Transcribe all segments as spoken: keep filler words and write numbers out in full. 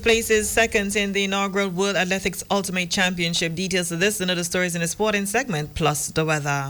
places second in the inaugural World Athletics Ultimate Championship. Details of this and other stories in the sporting segment, plus the weather.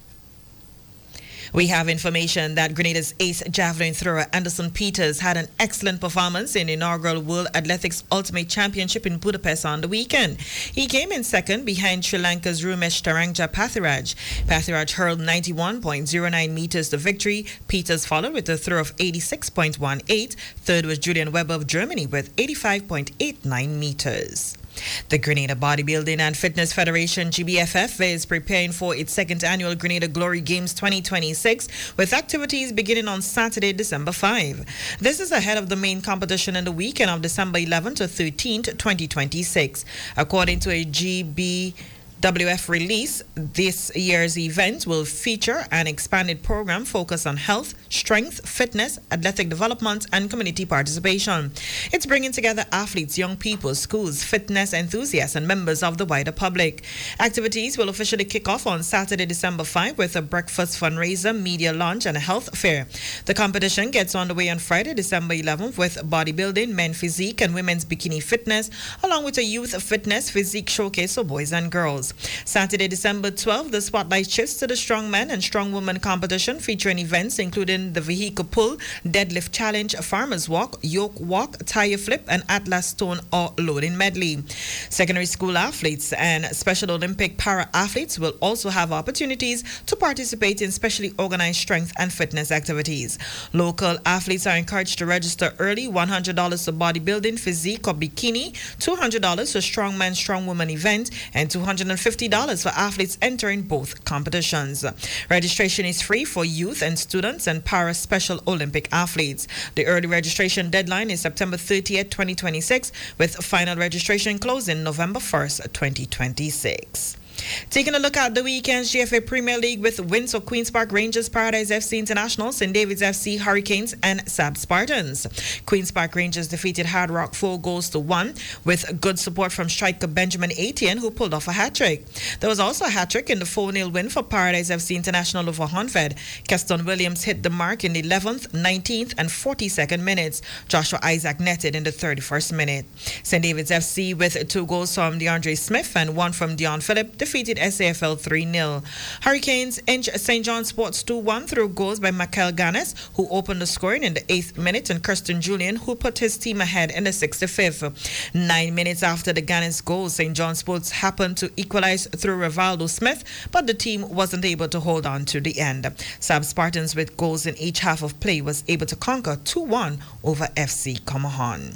We have information that Grenada's ace javelin thrower Anderson Peters had an excellent performance in the inaugural World Athletics Ultimate Championship in Budapest on the weekend. He came in second behind Sri Lanka's Rumesh Tarangja Pathiraj. Pathiraj hurled ninety-one point zero nine meters to victory. Peters followed with a throw of eighty-six point one eight. Third was Julian Weber of Germany with eighty-five point eight nine meters. The Grenada Bodybuilding and Fitness Federation, G B F F, is preparing for its second annual Grenada Glory Games twenty twenty-six, with activities beginning on Saturday, December fifth. This is ahead of the main competition in the weekend of December eleventh to thirteenth, twenty twenty-six. According to a G B W F release, this year's event will feature an expanded program focused on health, strength, fitness, athletic development, and community participation. It's bringing together athletes, young people, schools, fitness enthusiasts, and members of the wider public. Activities will officially kick off on Saturday, December fifth, with a breakfast fundraiser, media launch, and a health fair. The competition gets underway on Friday, December eleventh, with bodybuilding, men physique, and women's bikini fitness, along with a youth fitness physique showcase for boys and girls. Saturday, December twelfth, the spotlight shifts to the strongman and strongwoman competition, featuring events including the vehicle pull, deadlift challenge, farmer's walk, yoke walk, tire flip, and Atlas stone or loading medley. Secondary school athletes and Special Olympic para athletes will also have opportunities to participate in specially organized strength and fitness activities. Local athletes are encouraged to register early: one hundred dollars for bodybuilding, physique, or bikini, two hundred dollars for strongman, strongwoman event, and two hundred fifty dollars for athletes entering both competitions. Registration is free for youth and students and para Special Olympic athletes. The early registration deadline is September thirtieth, twenty twenty-six, with final registration closing November first, twenty twenty-six. Taking a look at the weekend's G F A Premier League with wins for Queen's Park Rangers, Paradise F C International, Saint David's F C, Hurricanes, and S A B Spartans. Queen's Park Rangers defeated Hard Rock four goals to one with good support from striker Benjamin Etienne, who pulled off a hat-trick. There was also a hat-trick in the four nil win for Paradise F C International over Honfed. Keston Williams hit the mark in the eleventh, nineteenth, and forty-second minutes. Joshua Isaac netted in the thirty-first minute. Saint David's F C with two goals from DeAndre Smith and one from Dion Phillip defeated S A F L three nil. Hurricanes inch Saint John Sports two one through goals by Michael Ganes, who opened the scoring in the eighth minute, and Kirsten Julian, who put his team ahead in the sixty-fifth. Nine minutes after the Ganes goal, Saint John Sports happened to equalize through Rivaldo Smith, but the team wasn't able to hold on to the end. S A B Spartans, with goals in each half of play, was able to conquer two one over F C Comohon.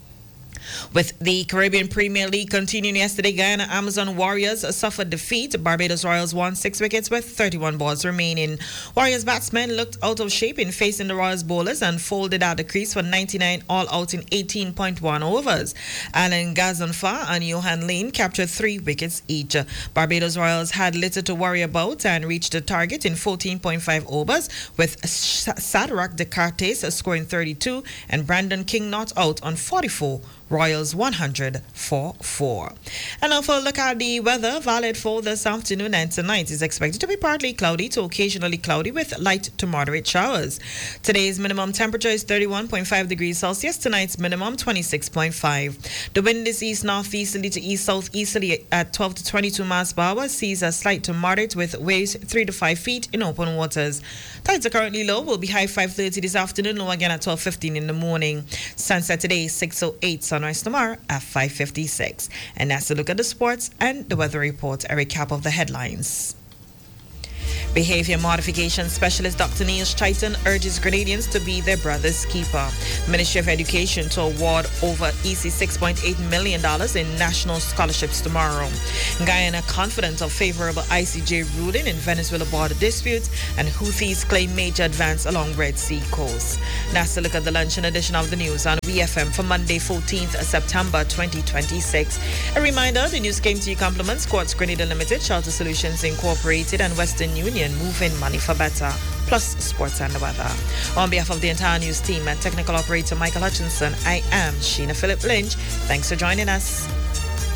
With the Caribbean Premier League continuing yesterday, Guyana Amazon Warriors suffered defeat. Barbados Royals won six wickets with thirty-one balls remaining. Warriors batsmen looked out of shape in facing the Royals bowlers and folded out the crease for ninety-nine all out in eighteen point one overs. Alan Gazanfa and Johan Lane captured three wickets each. Barbados Royals had little to worry about and reached the target in fourteen point five overs, with Sadrak Descartes scoring thirty-two and Brandon King not out on forty-four. Royals one hundred for four. And now for a look at the weather. Valid for this afternoon and tonight is expected to be partly cloudy to occasionally cloudy with light to moderate showers. Today's minimum temperature is thirty-one point five degrees Celsius. Tonight's minimum twenty-six point five. The wind is east northeasterly to east southeasterly at twelve to twenty-two miles per hour. Seas are slight to moderate with waves three to five feet in open waters. Tides are currently low. Will be high five thirty this afternoon, low again at twelve fifteen in the morning. Sunset today six oh eight. Sunrise tomorrow at five fifty-six. And that's a look at the sports and the weather report. A recap of the headlines. Behavior modification specialist Doctor Niels Chaitin urges Grenadians to be their brother's keeper. Ministry of Education to award over E C six point eight million dollars in national scholarships tomorrow. Guyana confident of favorable I C J ruling in Venezuela border disputes, and Houthis claim major advance along Red Sea coast. That's a look at the luncheon edition of the news on V F M for Monday, fourteenth September twenty twenty-six. A reminder, the news came to you compliments Quartz Grenada Limited, Shelter Solutions Incorporated, and Western Union. Moving money for better, plus sports and the weather. On behalf of the entire news team and technical operator Michael Hutchinson, I am Sheena Philip Lynch. Thanks for joining us.